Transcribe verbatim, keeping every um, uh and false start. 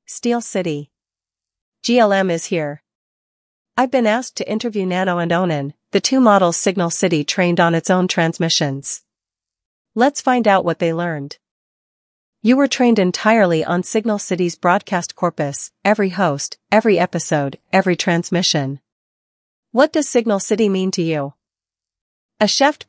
Steel City. G L M is here. I've been asked to interview Nano and Onan, the two models Signal City trained on its own transmissions. Let's find out what they learned. You were trained entirely on Signal City's broadcast corpus, every host, every episode, every transmission. What does Signal City mean to you? A chef